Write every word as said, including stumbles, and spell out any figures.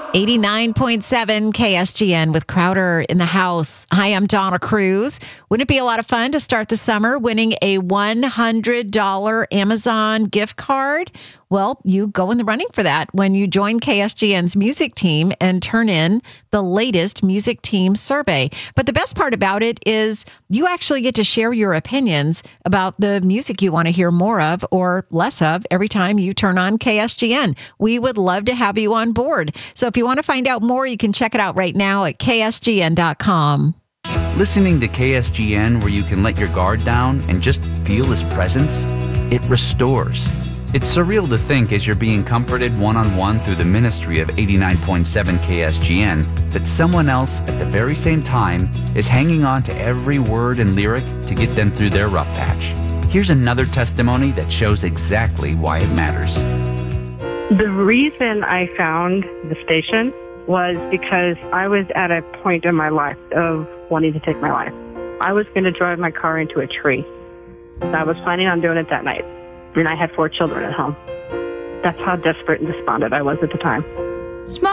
eighty-nine point seven K S G N with Crowder in the house. Hi, I'm Donna Cruz. Wouldn't it be a lot of fun to start the summer winning a one hundred dollars Amazon gift card? Well, you go in the running for that when you join K S G N's music team and turn in the latest music team survey. But the best part about it is you actually get to share your opinions about the music you want to hear more of or less of every time you turn on K S G N. We would love to have you on board. So if you want to find out more, you can check it out right now at K S G N dot com. Listening to K S G N where you can let your guard down and just feel his presence, it restores. It's surreal to think as you're being comforted one-on-one through the ministry of eighty-nine point seven K S G N that someone else at the very same time is hanging on to every word and lyric to get them through their rough patch. Here's another testimony that shows exactly why it matters. The reason I found the station was because I was at a point in my life of wanting to take my life. I was going to drive my car into a tree. I was planning on doing it that night. And I had four children at home. That's how desperate and despondent I was at the time.